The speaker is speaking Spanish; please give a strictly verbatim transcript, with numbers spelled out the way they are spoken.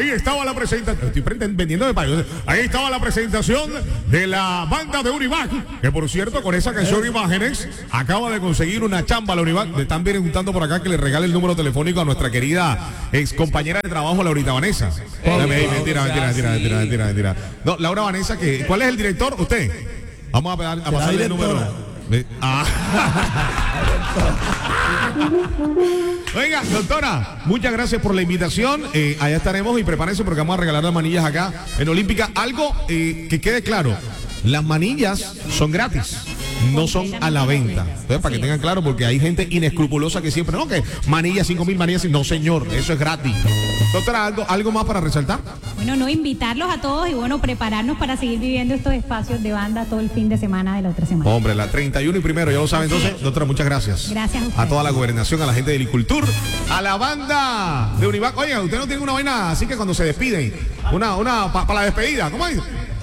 estaba la presentación. Estoy vendiendo de payo. Ahí estaba la presentación de la banda de Univac, que por cierto, con esa canción Imágenes, acaba de conseguir una chamba la Univac. Le están preguntando por acá que le regale el número telefónico a nuestra querida ex compañera de trabajo, Laurita Vanessa. Mentira, mentira, mentira, mentira, mentira, mentira. No, Laura Vanessa, que, ¿cuál es el director? Usted. Vamos a, pegar, a pasarle el número. Ah. Oiga, doctora, muchas gracias por la invitación. Eh, allá estaremos y prepárense porque vamos a regalar las manillas acá en Olímpica. Algo eh, que quede claro: las manillas son gratis, no son a la venta. Entonces, para que tengan claro, porque hay gente inescrupulosa que siempre, no, que manillas, cinco mil manillas. No, señor, eso es gratis. Doctora, ¿algo, algo más para resaltar? Bueno, no, invitarlos a todos y bueno, prepararnos para seguir viviendo estos espacios de banda todo el fin de semana de la otra semana. Hombre, la treinta y uno y primero, ya lo saben. Entonces, doctora, muchas gracias. Gracias a ustedes. A toda la gobernación, a la gente de Licultur, a la banda de Univac. Oiga, usted no tiene una vaina, así que cuando se despiden, una, una para pa la despedida, ¿cómo es?